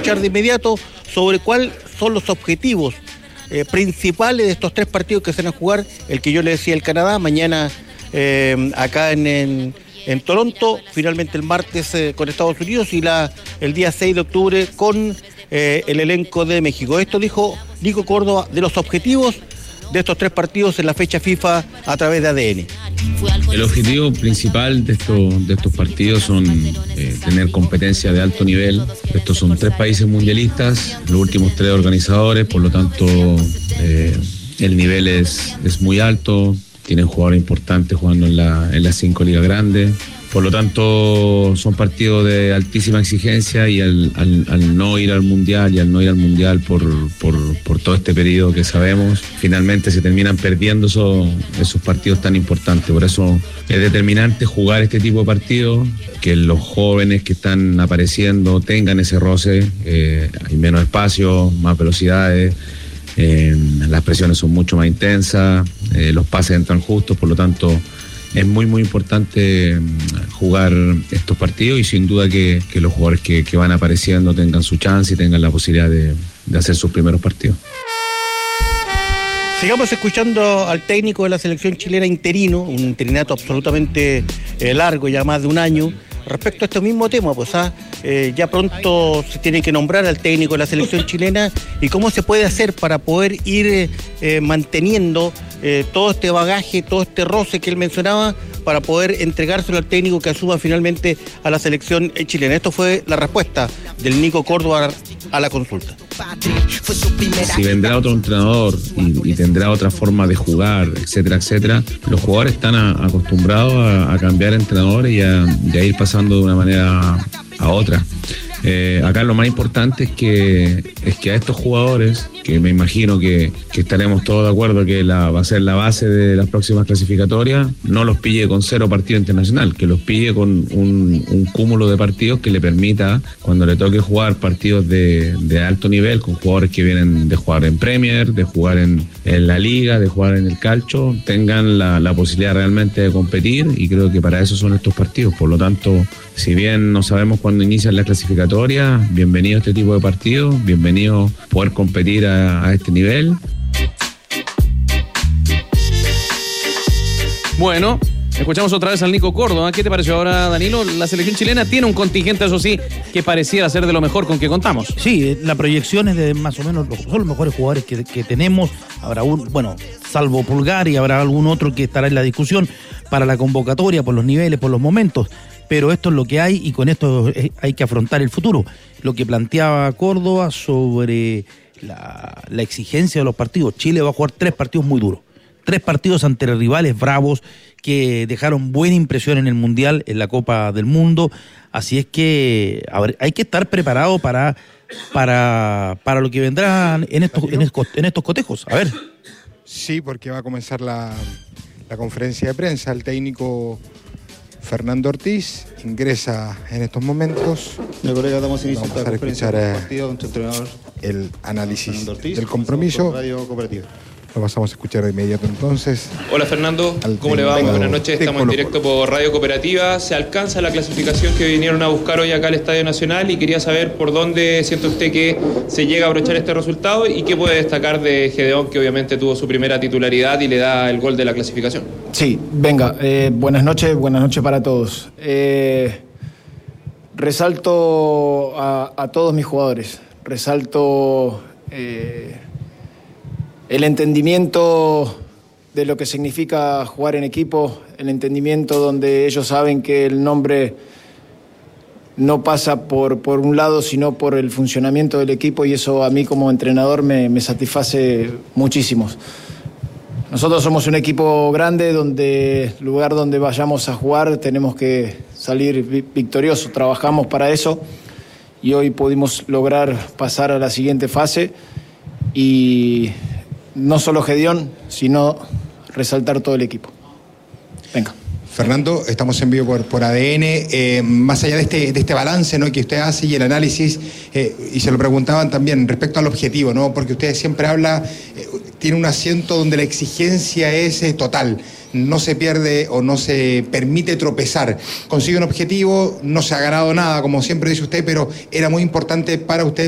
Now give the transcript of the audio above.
escuchar de inmediato sobre cuáles son los objetivos principales de estos 3 partidos que se van a jugar, el que yo le decía, el Canadá, mañana acá en Toronto, finalmente el martes con Estados Unidos y el día 6 de octubre con el elenco de México. Esto dijo Nico Córdoba de los objetivos de estos 3 partidos en la fecha FIFA a través de ADN. El objetivo principal de estos partidos son tener competencia de alto nivel. Estos son 3 países mundialistas, los últimos 3 organizadores, por lo tanto el nivel es muy alto. Tienen jugadores importantes jugando en las 5 ligas grandes. Por lo tanto, son partidos de altísima exigencia y al no ir al Mundial y al no ir al Mundial por todo este periodo que sabemos, finalmente se terminan perdiendo esos partidos tan importantes. Por eso es determinante jugar este tipo de partidos, que los jóvenes que están apareciendo tengan ese roce. Hay menos espacio, más velocidades. Las presiones son mucho más intensas, los pases entran justos, por lo tanto es muy importante jugar estos partidos y sin duda que los jugadores que van apareciendo tengan su chance y tengan la posibilidad de hacer sus primeros partidos. Sigamos escuchando al técnico de la selección chilena interino, un interinato absolutamente largo, ya más de un año, respecto a este mismo tema, pues ya pronto se tiene que nombrar al técnico de la selección chilena y cómo se puede hacer para poder ir manteniendo todo este bagaje, todo este roce que él mencionaba, para poder entregárselo al técnico que asuma finalmente a la selección chilena. Esto fue la respuesta del Nico Córdoba a la consulta. Si vendrá otro entrenador y tendrá otra forma de jugar, etcétera, los jugadores están acostumbrados a cambiar entrenadores y a ir pasando de una manera a otra. Acá lo más importante es que a estos jugadores, que me imagino que estaremos todos de acuerdo que va a ser la base de las próximas clasificatorias, no los pille con 0 partido internacional, que los pille con un cúmulo de partidos que le permita, cuando le toque jugar partidos de alto nivel, con jugadores que vienen de jugar en Premier, de jugar en la Liga, de jugar en el calcio, tengan la posibilidad realmente de competir, y creo que para eso son estos partidos. Por lo tanto, si bien no sabemos cuándo inician la clasificatoria, bienvenido a este tipo de partidos, bienvenido poder competir a este nivel. Bueno, escuchamos otra vez al Nico Córdoba. ¿Qué te pareció ahora, Danilo? La selección chilena tiene un contingente, eso sí, que pareciera ser de lo mejor con que contamos. Sí, la proyección es de más o menos, son los mejores jugadores que tenemos. Habrá salvo Pulgar, y habrá algún otro que estará en la discusión para la convocatoria, por los niveles, por los momentos. Pero esto es lo que hay y con esto hay que afrontar el futuro. Lo que planteaba Córdoba sobre la exigencia de los partidos. Chile va a jugar 3 partidos muy duros. 3 partidos ante rivales bravos que dejaron buena impresión en el Mundial, en la Copa del Mundo. Así es que hay que estar preparado para lo que vendrá en estos cotejos. A ver. Sí, porque va a comenzar la conferencia de prensa. El técnico Fernando Ortiz ingresa en estos momentos. Colega, vamos a escuchar el análisis del compromiso. Lo pasamos a escuchar de inmediato entonces. Hola Fernando, ¿cómo le va? Muy buenas noches, estamos en directo por Radio Cooperativa. Se alcanza la clasificación que vinieron a buscar hoy acá al Estadio Nacional y quería saber por dónde siente usted que se llega a abrochar este resultado y qué puede destacar de Gedeón, que obviamente tuvo su primera titularidad y le da el gol de la clasificación. Sí, venga, buenas noches para todos. Resalto a todos mis jugadores, resalto el entendimiento de lo que significa jugar en equipo, el entendimiento donde ellos saben que el nombre no pasa por un lado, sino por el funcionamiento del equipo, y eso a mí como entrenador me satisface muchísimo. Nosotros somos un equipo grande, donde lugar donde vayamos a jugar tenemos que salir victoriosos, trabajamos para eso y hoy pudimos lograr pasar a la siguiente fase y no solo Gedeón, sino resaltar todo el equipo. Venga. Fernando, estamos en vivo por ADN. Más allá de este balance, ¿no?, que usted hace y el análisis, y se lo preguntaban también respecto al objetivo, ¿no?, porque usted siempre habla, tiene un asiento donde la exigencia es total. No se pierde o no se permite tropezar. Consigue un objetivo, no se ha ganado nada, como siempre dice usted, pero era muy importante para usted